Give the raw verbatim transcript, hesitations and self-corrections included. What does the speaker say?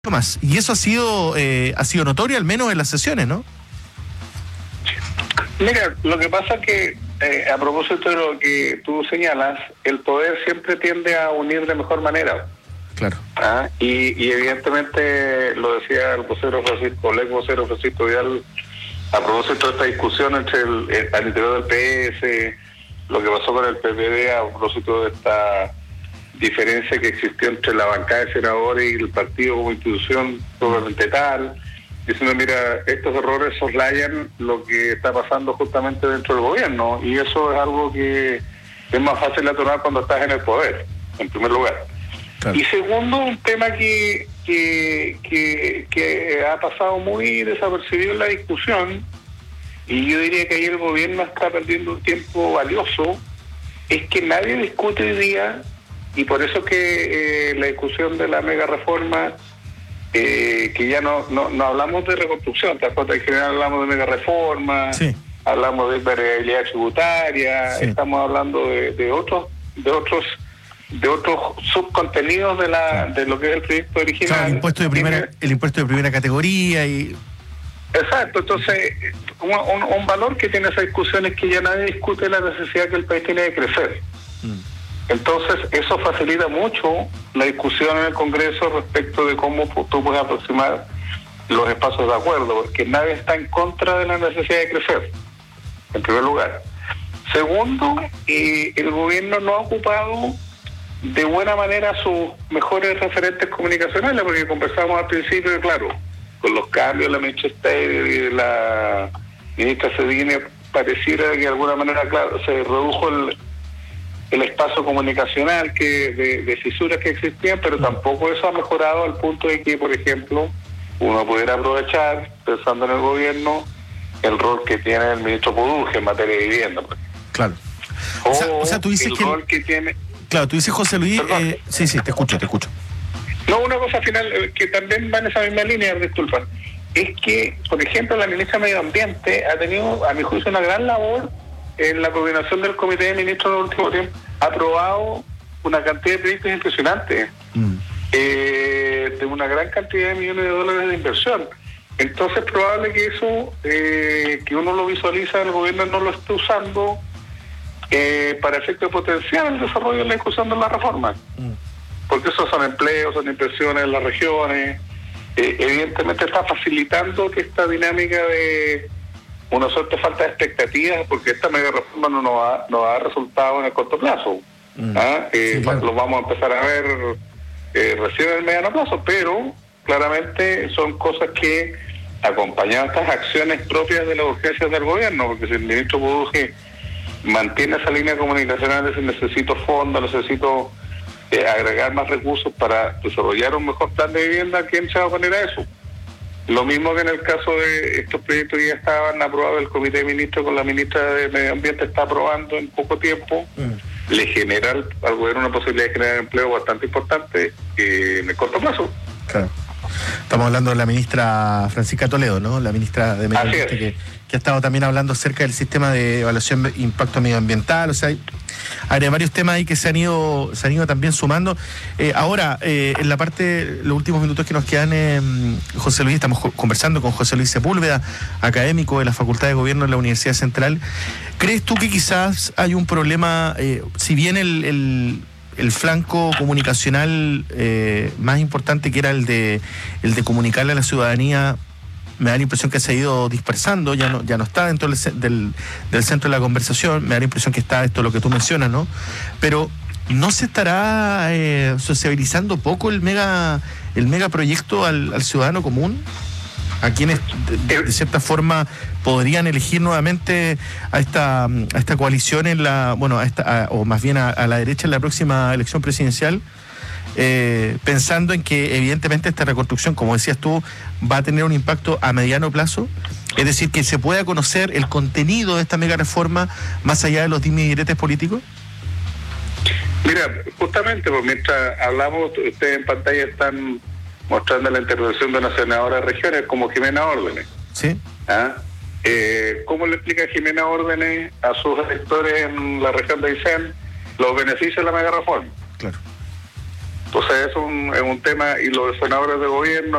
más. Y eso ha sido eh, ha sido notorio, al menos en las sesiones, ¿no? Mira, lo que pasa es que, eh, a propósito de lo que tú señalas, el poder siempre tiende a unir de mejor manera. Claro. ¿Ah? Y, y evidentemente, lo decía el vocero Francisco, el ex vocero Francisco Vidal, a propósito de esta discusión entre el, el, al interior del P S, lo que pasó con el P P D, a propósito de esta diferencia que existió entre la bancada de senadores y el partido como institución probablemente tal, diciendo, mira, estos errores soslayan lo que está pasando justamente dentro del gobierno, y eso es algo que es más fácil de atorar cuando estás en el poder, en primer lugar. Claro. Y segundo, un tema que, que, que, que ha pasado muy desapercibido en la discusión, y yo diría que ahí el gobierno está perdiendo un tiempo valioso, es que nadie discute hoy día, y por eso que eh, la discusión de la mega reforma, eh, que ya no, no no hablamos de reconstrucción, ¿te acuerdas? En general hablamos de mega reforma, sí. Hablamos de variabilidad tributaria, sí. Estamos hablando de, de otros de otros de otros subcontenidos de la claro. de lo que es el proyecto original. Claro, el impuesto de primera el impuesto de primera categoría y exacto. Entonces un, un, un valor que tiene esa discusión es que ya nadie discute la necesidad que el país tiene de crecer. Mm. Entonces, eso facilita mucho la discusión en el Congreso respecto de cómo tú puedes aproximar los espacios de acuerdo, porque nadie está en contra de la necesidad de crecer, en primer lugar. Segundo, eh, el gobierno no ha ocupado de buena manera sus mejores referentes comunicacionales, porque conversamos al principio, claro, con los cambios de la ministra Steyer y de la ministra Cedini, pareciera que de alguna manera, claro, se redujo el... el espacio comunicacional que de, de fisuras que existían, pero tampoco eso ha mejorado al punto de que, por ejemplo, uno pudiera aprovechar, pensando en el gobierno, el rol que tiene el ministro Poduje en materia de vivienda. Claro. O, o, sea, o sea, tú dices el que... rol que tiene... Claro, tú dices, José Luis... Eh, sí, sí, te escucho, te escucho. No, una cosa final, que también va en esa misma línea, disculpa, es que, por ejemplo, la ministra de Medio Ambiente ha tenido, a mi juicio, una gran labor en la coordinación del Comité de Ministros en el último tiempo. Ha aprobado una cantidad de proyectos impresionantes, mm. eh, de una gran cantidad de millones de dólares de inversión. Entonces es probable que eso, eh, que uno lo visualiza, el gobierno no lo esté usando eh, para efecto de potenciar el desarrollo de la discusión de la reforma. Mm. Porque esos son empleos, son inversiones en las regiones. Eh, evidentemente está facilitando que esta dinámica de una suerte de falta de expectativas, porque esta mega reforma no nos ha, no ha resultado en el corto plazo. Mm. ¿Ah? Eh, sí, claro. Lo vamos a empezar a ver eh, recién en el mediano plazo, pero claramente son cosas que acompañan estas acciones propias de las urgencias del gobierno, porque si el ministro Poduje mantiene esa línea comunicacional de si necesito fondos, necesito eh, agregar más recursos para desarrollar un mejor plan de vivienda, ¿quién se va a poner a eso? Lo mismo que en el caso de estos proyectos que ya estaban aprobados, el Comité de Ministros con la ministra de Medio Ambiente está aprobando en poco tiempo, mm. le genera al, al gobierno una posibilidad de generar empleo bastante importante eh, en el corto plazo. Claro. Estamos hablando de la ministra Francisca Toledo, ¿no? La ministra de Medio Ambiente que, que ha estado también hablando acerca del sistema de evaluación de impacto medioambiental. O sea, hay, hay varios temas ahí que se han ido se han ido también sumando. Eh, ahora, eh, en la parte, los últimos minutos que nos quedan, eh, José Luis, estamos conversando con José Luis Sepúlveda, académico de la Facultad de Gobierno de la Universidad Central. ¿Crees tú que quizás hay un problema, eh, si bien el... el el flanco comunicacional eh, más importante, que era el de el de comunicarle a la ciudadanía, me da la impresión que se ha ido dispersando, ya no ya no está dentro del, del, del centro de la conversación, me da la impresión que está esto lo que tú mencionas, ¿no? Pero ¿no se estará eh, sociabilizando poco el mega el megaproyecto al, al ciudadano común? A quienes de, de cierta forma podrían elegir nuevamente a esta a esta coalición en la bueno a esta a, o más bien a, a la derecha en la próxima elección presidencial, eh, pensando en que evidentemente esta reconstrucción, como decías tú, va a tener un impacto a mediano plazo, es decir, que se pueda conocer el contenido de esta mega reforma más allá de los dimes y diretes políticos. Mira, justamente, pues mientras hablamos, ustedes en pantalla están mostrando la intervención de una senadora de regiones como Jimena Órdenes. Sí. ¿Ah? Eh, ¿Cómo le explica Jimena Órdenes a sus electores en la región de Aysén los beneficios de la mega reforma? Claro. O sea, Entonces es un, es un tema, y los senadores de gobierno